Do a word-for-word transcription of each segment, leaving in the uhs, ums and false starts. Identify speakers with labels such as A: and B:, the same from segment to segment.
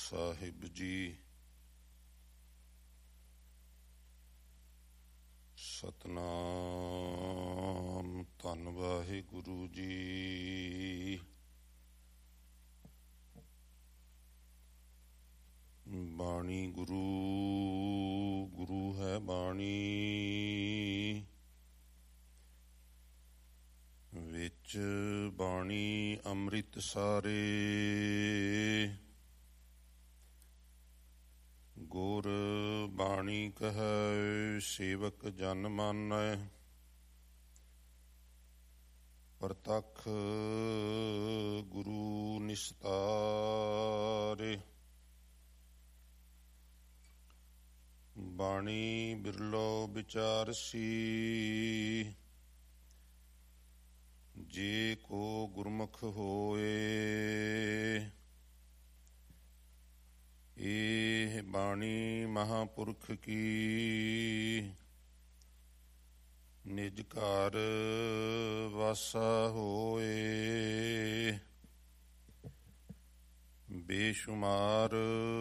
A: ਸਾਹਿਬ ਜੀ। ਸਤਿਨਾਮ ਧੰਨ ਵਾਹਿਗੁਰੂ ਜੀ। ਬਾਣੀ ਗੁਰੂ, ਗੁਰੂ ਹੈ ਬਾਣੀ, ਵਿੱਚ ਬਾਣੀ ਅੰਮ੍ਰਿਤ ਸਾਰੇ। ਗੁਰ ਬਾਣੀ ਕਹੈ ਸੇਵਕ ਜਨ ਮਾਨੈ, ਪ੍ਰਤੱਖ ਗੁਰੂ ਨਿਸਤਾਰੇ। ਬਾਣੀ ਬਿਰਲੋ ਵਿਚਾਰਸੀ, ਜੇ ਕੋ ਗੁਰਮੁਖ ਹੋਏ। ਇਹ ਬਾਣੀ ਮਹਾਂਪੁਰਖ ਕੀ, ਨਿਜ ਘਰ ਵਾਸਾ ਹੋਏ। ਬੇਸ਼ੁਮਾਰ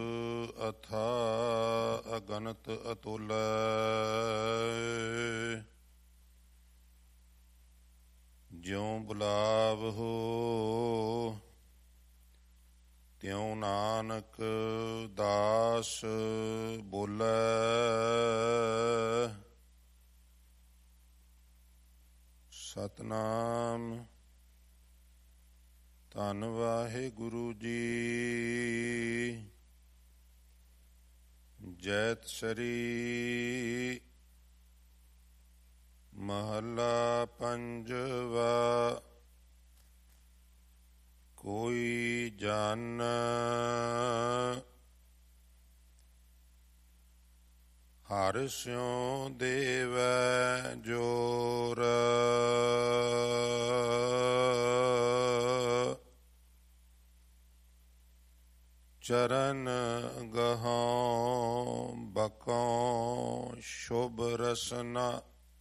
A: ਅਥਾਹ ਅਗਨਤ ਅਤੁਲੈ, ਜਿਉ ਬੁਲਾਵ ਹੋ ਤਿਉ ਨਾਨਕ ਦਾਸ ਬੋਲੇ। ਸਤਿਨਾਮ ਧੰਨ ਵਾਹਿਗੁਰੂ ਜੀ। ਜੈਤ ਸਰੀ ਮਹੱਲਾ ਪੰਜਵਾ। ਕੋਈ ਜਨ ਹਰਿ ਸਿਉ ਦੇਵੈ ਜੋਰ, ਚਰਨ ਗਹਉ ਬਕਉ ਸ਼ੁਭ ਰਸਨਾ।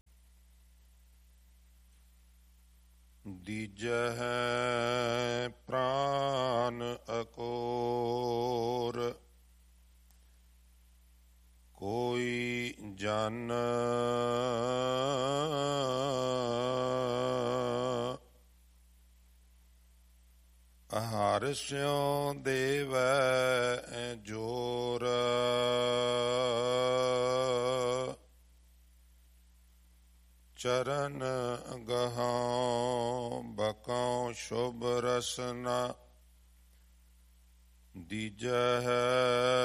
A: ਦੀਜਹਿ ਪ੍ਰਾਨ ਅਕੋਰ, ਕੋਈ ਜਨ ਹਰਿ ਸਿਉ ਦੇਵੈ ਜੋਰ, ਚਰਨ ਗਹਉ ਬਕਉ ਸ਼ੁਭ ਰਸਨਾ। ਦੀਜਹਿ